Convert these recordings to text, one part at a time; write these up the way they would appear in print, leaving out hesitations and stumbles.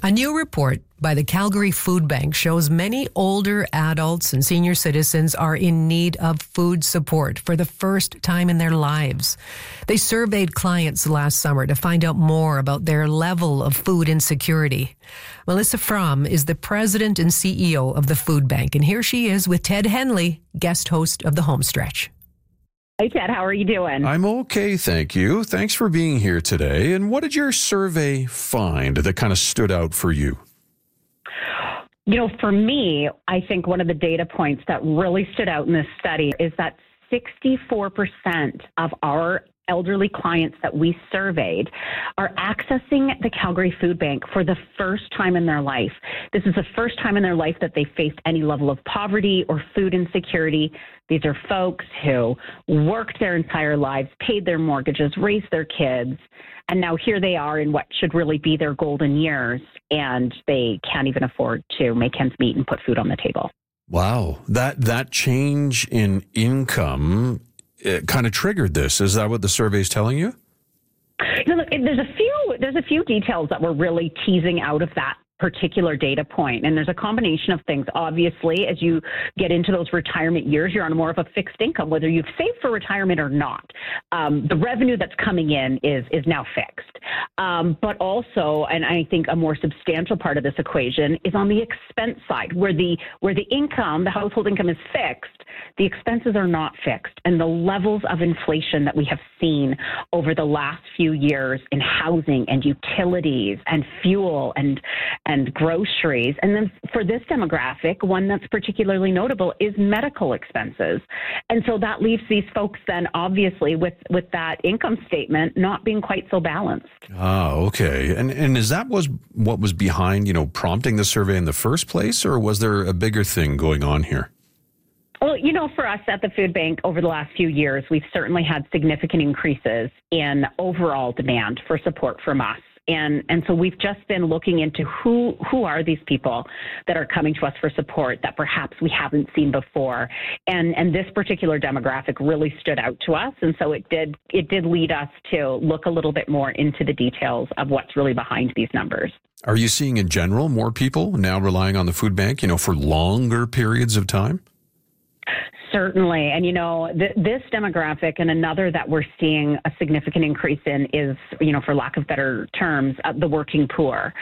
A new report by the Calgary Food Bank shows many older adults and senior citizens are in need of food support for the first time in their lives. They surveyed clients last summer to find out more about their level of food insecurity. Melissa Fromm is the president and CEO of the Food Bank, and here she is with Ted Henley, guest host of the Homestretch. Hey, Ted, how are you doing? I'm okay, thank you. Thanks for being here today. And what did your survey find that kind of stood out for you? You know, for me, I think one of the data points that really stood out in this study is that 64% of our elderly clients that we surveyed are accessing the Calgary Food Bank for the first time in their life. This is the first time in their life that they faced any level of poverty or food insecurity. These are folks who worked their entire lives, paid their mortgages, raised their kids, and now here they are in what should really be their golden years, and they can't even afford to make ends meet and put food on the table. Wow, that change in income kind of triggered this. Is that what the survey is telling you? No, look, there's a few details that we're really teasing out of that particular data point. And there's a combination of things. Obviously, as you get into those retirement years, you're on more of a fixed income, whether you've saved for retirement or not. The revenue that's coming in is now fixed. But also, and I think a more substantial part of this equation is on the expense side, where the income, the household income is fixed, the expenses are not fixed. And the levels of inflation that we have seen over the last few years in housing and utilities and fuel and groceries. And then for this demographic, one that's particularly notable is medical expenses. And so that leaves these folks then obviously with that income statement not being quite so balanced. Oh, okay. And is that what was behind, prompting the survey in the first place, or was there a bigger thing going on here? Well, for us at the Food Bank over the last few years, we've certainly had significant increases in overall demand for support from us. And so we've just been looking into who are these people that are coming to us for support that perhaps we haven't seen before. And this particular demographic really stood out to us. And so it did lead us to look a little bit more into the details of what's really behind these numbers. Are you seeing in general more people now relying on the food bank, for longer periods of time? Certainly. And, this demographic and another that we're seeing a significant increase in is, for lack of better terms, the working poor.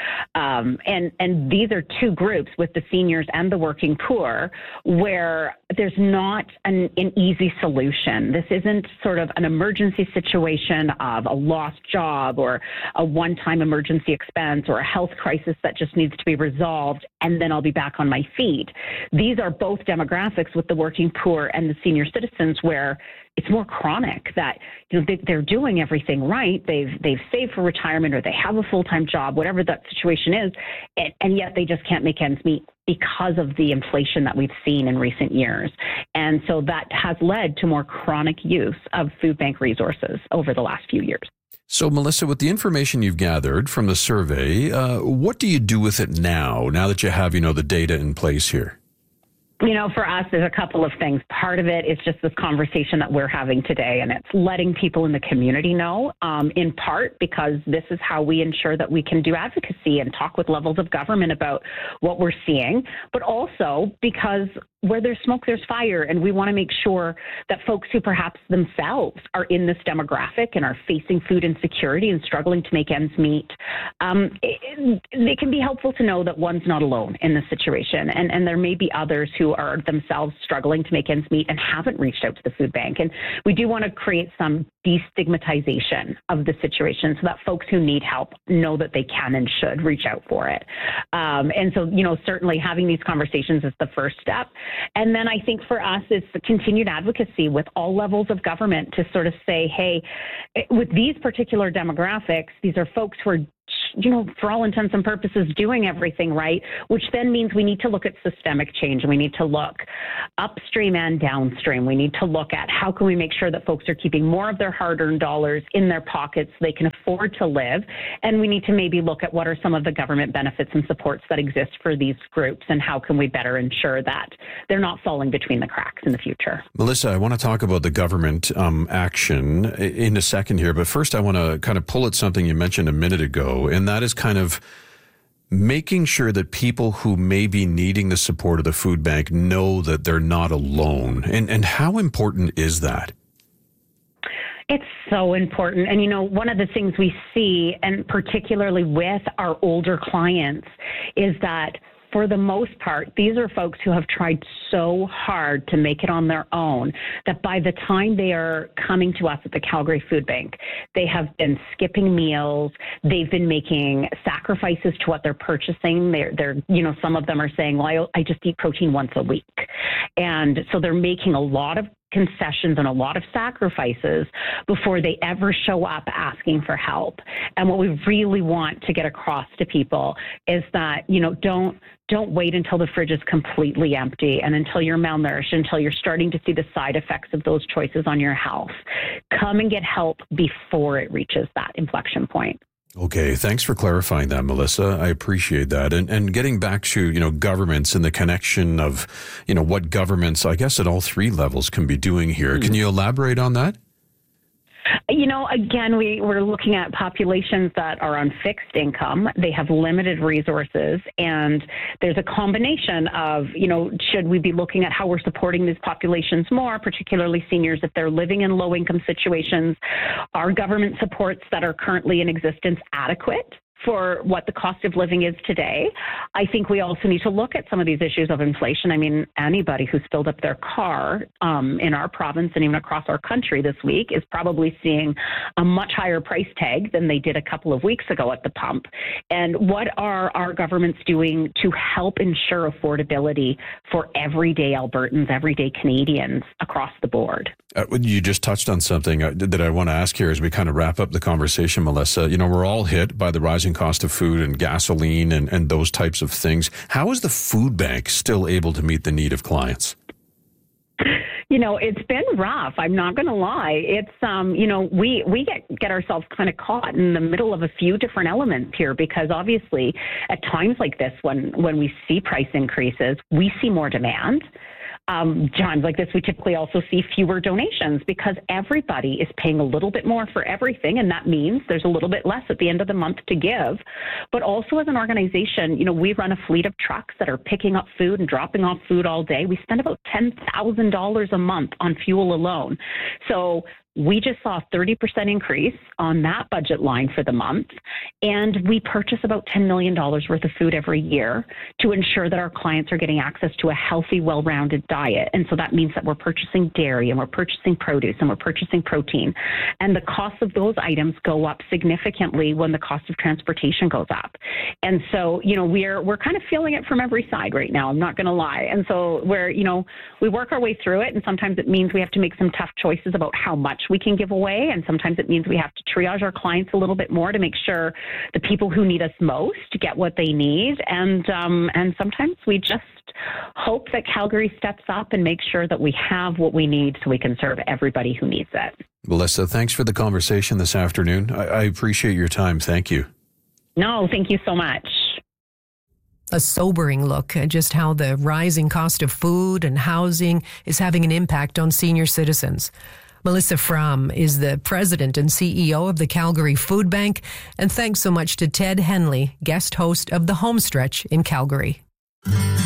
And these are two groups with the seniors and the working poor where there's not an easy solution. This isn't sort of an emergency situation of a lost job or a one-time emergency expense or a health crisis that just needs to be resolved, and then I'll be back on my feet. These are both demographics with the working poor and the senior citizens where it's more chronic, that they're doing everything right. They've saved for retirement or they have a full-time job, whatever that situation is, and yet they just can't make ends meet because of the inflation that we've seen in recent years. And so that has led to more chronic use of food bank resources over the last few years. So, Melissa, with the information you've gathered from the survey, what do you do with it now that you have, the data in place here? For us, there's a couple of things. Part of it is just this conversation that we're having today, and it's letting people in the community know, in part because this is how we ensure that we can do advocacy and talk with levels of government about what we're seeing, but also because where there's smoke, there's fire, and we want to make sure that folks who perhaps themselves are in this demographic and are facing food insecurity and struggling to make ends meet, it can be helpful to know that one's not alone in this situation, and there may be others who are themselves struggling to make ends meet and haven't reached out to the food bank. And we do want to create some destigmatization of the situation so that folks who need help know that they can and should reach out for it. And so, certainly having these conversations is the first step. And then I think for us, it's the continued advocacy with all levels of government to sort of say, hey, with these particular demographics, these are folks who are for all intents and purposes, doing everything right, which then means we need to look at systemic change. We need to look upstream and downstream. We need to look at how can we make sure that folks are keeping more of their hard-earned dollars in their pockets so they can afford to live. And we need to maybe look at what are some of the government benefits and supports that exist for these groups, and how can we better ensure that they're not falling between the cracks in the future. Melissa, I want to talk about the government action in a second here, but first I want to kind of pull at something you mentioned a minute ago, and that is kind of making sure that people who may be needing the support of the food bank know that they're not alone. And how important is that? It's so important. And, one of the things we see, and particularly with our older clients, is that for the most part, these are folks who have tried so hard to make it on their own that by the time they are coming to us at the Calgary Food Bank, they have been skipping meals. They've been making sacrifices to what they're purchasing. They're some of them are saying, well, I just eat protein once a week. And so they're making a lot of concessions and a lot of sacrifices before they ever show up asking for help. And what we really want to get across to people is that, don't wait until the fridge is completely empty and until you're malnourished, until you're starting to see the side effects of those choices on your health. Come and get help before it reaches that inflection point. Okay, thanks for clarifying that, Melissa. I appreciate that. And getting back to, governments and the connection of, what governments, I guess at all three levels can be doing here. Can you elaborate on that? Again, we're looking at populations that are on fixed income. They have limited resources, and there's a combination of, should we be looking at how we're supporting these populations more, particularly seniors if they're living in low-income situations? Are government supports that are currently in existence adequate for what the cost of living is today? I think we also need to look at some of these issues of inflation. I mean, anybody who's filled up their car in our province and even across our country this week is probably seeing a much higher price tag than they did a couple of weeks ago at the pump. And what are our governments doing to help ensure affordability for everyday Albertans, everyday Canadians across the board? You just touched on something that I want to ask here as we kind of wrap up the conversation, Melissa. We're all hit by the rising cost of food and gasoline and those types of things. How is the food bank still able to meet the need of clients? It's been rough. I'm not going to lie. It's, we get ourselves kind of caught in the middle of a few different elements here because obviously at times like this, when we see price increases, we see more demand. Times like this, we typically also see fewer donations because everybody is paying a little bit more for everything, and that means there's a little bit less at the end of the month to give. But also as an organization, we run a fleet of trucks that are picking up food and dropping off food all day. We spend about $10,000 a month on fuel alone. So we just saw a 30% increase on that budget line for the month, and we purchase about $10 million worth of food every year to ensure that our clients are getting access to a healthy, well-rounded diet. And so that means that we're purchasing dairy and we're purchasing produce and we're purchasing protein. And the cost of those items go up significantly when the cost of transportation goes up. And so, we're kind of feeling it from every side right now. I'm not going to lie. And so we work our way through it, and sometimes it means we have to make some tough choices about how much we can give away, and sometimes it means we have to triage our clients a little bit more to make sure the people who need us most get what they need, and sometimes we just hope that Calgary steps up and makes sure that we have what we need so we can serve everybody who needs it. Melissa, thanks for the conversation this afternoon. I appreciate your time. Thank you. No, thank you so much. A sobering look at just how the rising cost of food and housing is having an impact on senior citizens. Melissa Fromm is the president and CEO of the Calgary Food Bank. And thanks so much to Ted Henley, guest host of The Homestretch in Calgary.